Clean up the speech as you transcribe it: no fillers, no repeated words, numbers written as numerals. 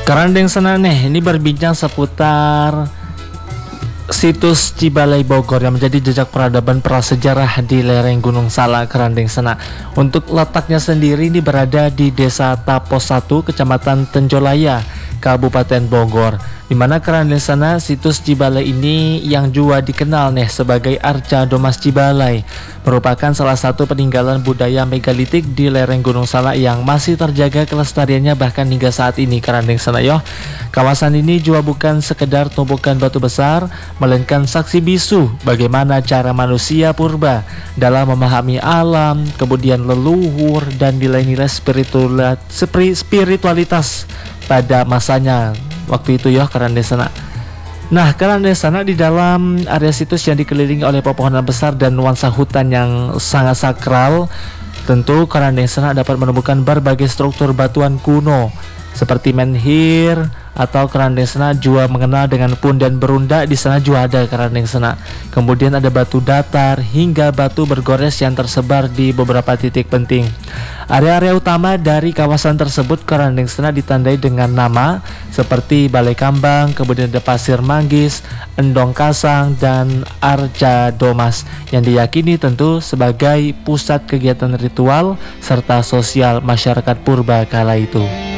Kerandeng Sana nih, ini berbincang seputar situs Cibalai Bogor yang menjadi jejak peradaban prasejarah di lereng Gunung Salak Kerandeng Sana. Untuk letaknya sendiri ini berada di Desa Tapos 1, Kecamatan Tenjolaya, Kabupaten Bogor. Di mana Kerandeng Sana, situs Cibalai ini yang juga dikenal nih sebagai Arca Domas Cibalai, merupakan salah satu peninggalan budaya megalitik di lereng Gunung Salak yang masih terjaga kelestariannya bahkan hingga saat ini. Kerandeng Sana yo. Kawasan ini juga bukan sekedar tumpukan batu besar, melainkan saksi bisu bagaimana cara manusia purba dalam memahami alam, kemudian leluhur dan nilai-nilai spiritualitas pada masanya waktu itu ya Kerandeng Sana. Nah, Kerandeng Sana di dalam area situs yang dikelilingi oleh pepohonan besar dan nuansa hutan yang sangat sakral. Tentu Kerandeng Sana dapat menemukan berbagai struktur batuan kuno seperti menhir atau Kerandeng Sana juga mengenal dengan punden berunda. Di sana juga ada Kerandeng Sana. Kemudian ada batu datar hingga batu bergores yang tersebar di beberapa titik penting. Area-area utama dari kawasan tersebut Kerandeng Sana ditandai dengan nama seperti Balai Kambang, kemudian ada Pasir Manggis, Endong Kasang, dan Arca Domas yang diyakini tentu sebagai pusat kegiatan ritual serta sosial masyarakat purba kala itu.